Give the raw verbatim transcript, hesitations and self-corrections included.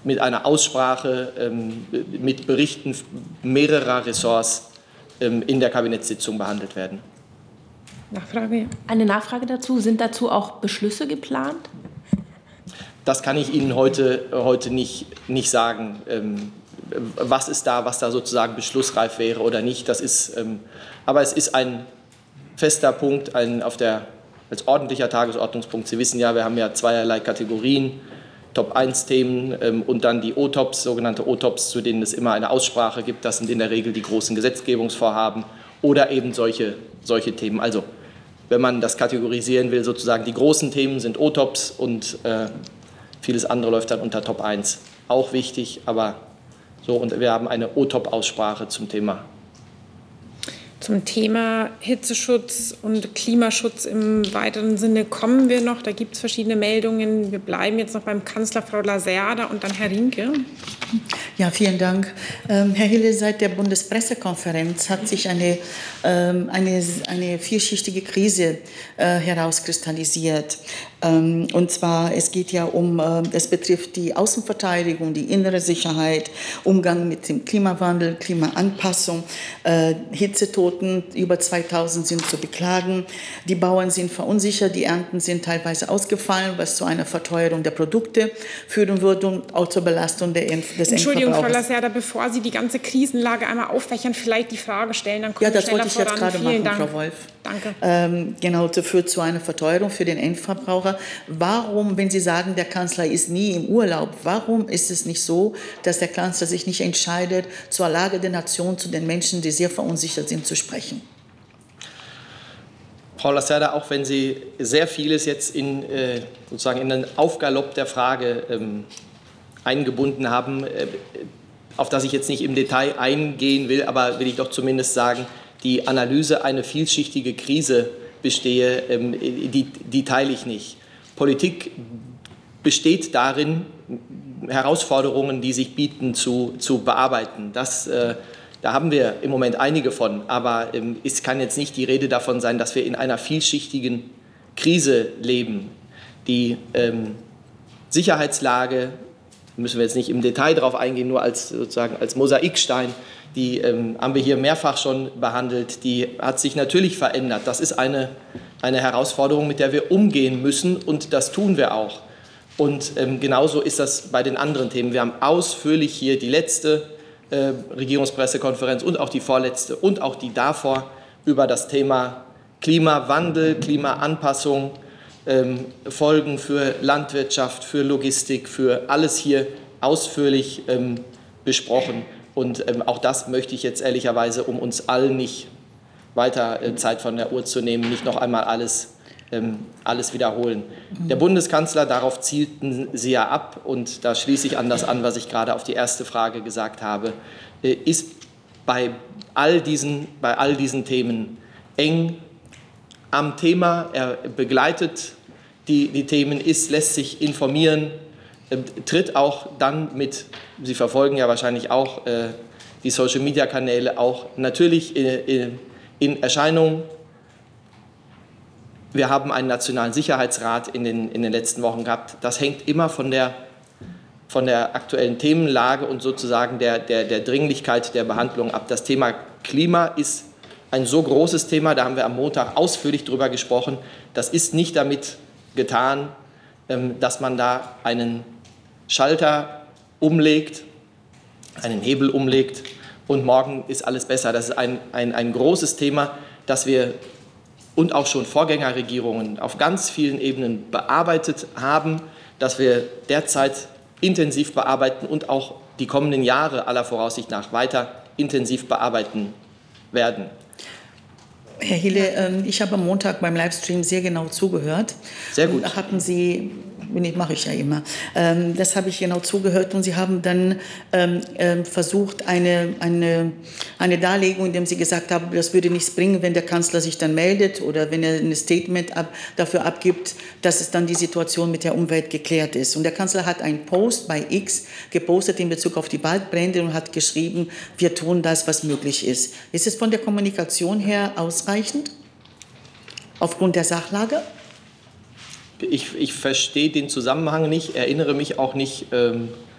mit einer Aussprache, ähm, mit Berichten mehrerer Ressorts ähm, in der Kabinettssitzung behandelt werden. Nachfrage? Eine Nachfrage dazu. Sind dazu auch Beschlüsse geplant? Das kann ich Ihnen heute, heute nicht, nicht sagen. Ähm, was ist da, was da sozusagen beschlussreif wäre oder nicht. Das ist, ähm, aber es ist ein fester Punkt ein, auf der, als ordentlicher Tagesordnungspunkt. Sie wissen ja, wir haben ja zweierlei Kategorien, Top eins Themen ähm, und dann die O T O Ps, sogenannte O T O Ps, zu denen es immer eine Aussprache gibt. Das sind in der Regel die großen Gesetzgebungsvorhaben oder eben solche, solche Themen. Also wenn man das kategorisieren will, sozusagen die großen Themen sind O T O Ps und äh, vieles andere läuft dann unter Top eins. Auch wichtig, aber so, und wir haben eine O T O P-Aussprache zum Thema. Zum Thema Hitzeschutz und Klimaschutz im weiteren Sinne kommen wir noch. Da gibt es verschiedene Meldungen. Wir bleiben jetzt noch beim Kanzler, Frau Lacerda, und dann Herr Rinke. Ja, vielen Dank. Ähm, Herr Hille, seit der Bundespressekonferenz hat sich eine, ähm, eine, eine vielschichtige Krise äh, herauskristallisiert. Ähm, und zwar, es geht ja um, äh, es betrifft die Außenverteidigung, die innere Sicherheit, Umgang mit dem Klimawandel, Klimaanpassung, äh, Hitzetoten, über zweitausend sind zu beklagen. Die Bauern sind verunsichert, die Ernten sind teilweise ausgefallen, was zu einer Verteuerung der Produkte führen würde und auch zur Belastung der, des Entschuldigung, Frau Lacerda, bevor Sie die ganze Krisenlage einmal aufwächern, vielleicht die Frage stellen, dann kommen ja, wir das schneller wollte ich voran. jetzt gerade Vielen machen, Dank. Frau Wolf. Danke. Ähm, genau, das führt zu einer Verteuerung für den Endverbraucher. Warum, wenn Sie sagen, der Kanzler ist nie im Urlaub, warum ist es nicht so, dass der Kanzler sich nicht entscheidet, zur Lage der Nation, zu den Menschen, die sehr verunsichert sind, zu sprechen? Frau Lacerda, auch wenn Sie sehr vieles jetzt in, äh, sozusagen in den Aufgalopp der Frage ähm, eingebunden haben, äh, auf das ich jetzt nicht im Detail eingehen will, aber will ich doch zumindest sagen, die Analyse, eine vielschichtige Krise bestehe, ähm, die, die teile ich nicht. Politik besteht darin, Herausforderungen, die sich bieten, zu, zu bearbeiten. Das, äh, da haben wir im Moment einige von, aber ähm, es kann jetzt nicht die Rede davon sein, dass wir in einer vielschichtigen Krise leben. Die ähm, Sicherheitslage, müssen wir jetzt nicht im Detail darauf eingehen, nur als, sozusagen als Mosaikstein, die ähm, haben wir hier mehrfach schon behandelt, die hat sich natürlich verändert. Das ist eine, eine Herausforderung, mit der wir umgehen müssen, und das tun wir auch. Und ähm, genauso ist das bei den anderen Themen. Wir haben ausführlich hier die letzte äh, Regierungspressekonferenz und auch die vorletzte und auch die davor über das Thema Klimawandel, Klimaanpassung, ähm, Folgen für Landwirtschaft, für Logistik, für alles hier ausführlich ähm, besprochen. Und ähm, auch das möchte ich jetzt ehrlicherweise, um uns allen nicht weiter äh, Zeit von der Uhr zu nehmen, nicht noch einmal alles, ähm, alles wiederholen. Mhm. Der Bundeskanzler, darauf zielten Sie ja ab, und da schließe ich an das an, was ich gerade auf die erste Frage gesagt habe, äh, ist bei all diesen, bei all diesen Themen eng am Thema. Er begleitet die, die Themen, ist, lässt sich informieren, tritt auch dann mit, Sie verfolgen ja wahrscheinlich auch äh, die Social-Media-Kanäle, auch natürlich äh, in Erscheinung. Wir haben einen Nationalen Sicherheitsrat in den, in den letzten Wochen gehabt. Das hängt immer von der, von der aktuellen Themenlage und sozusagen der, der, der Dringlichkeit der Behandlung ab. Das Thema Klima ist ein so großes Thema, da haben wir am Montag ausführlich drüber gesprochen. Das ist nicht damit getan, ähm, dass man da einen Schalter umlegt, einen Hebel umlegt und morgen ist alles besser. Das ist ein, ein, ein großes Thema, das wir und auch schon Vorgängerregierungen auf ganz vielen Ebenen bearbeitet haben, das wir derzeit intensiv bearbeiten und auch die kommenden Jahre aller Voraussicht nach weiter intensiv bearbeiten werden. Herr Hille, ich habe am Montag beim Livestream sehr genau zugehört. Sehr gut. Und hatten Sie, mache ich ja immer, das habe ich genau zugehört, und Sie haben dann versucht, eine, eine, eine Darlegung, in der Sie gesagt haben, das würde nichts bringen, wenn der Kanzler sich dann meldet oder wenn er ein Statement ab, dafür abgibt, dass es dann die Situation mit der Umwelt geklärt ist. Und der Kanzler hat einen Post bei X gepostet in Bezug auf die Waldbrände und hat geschrieben, wir tun das, was möglich ist. Ist es von der Kommunikation her ausreichend? Aufgrund der Sachlage? Ich, ich verstehe den Zusammenhang nicht, erinnere mich auch nicht, ähm,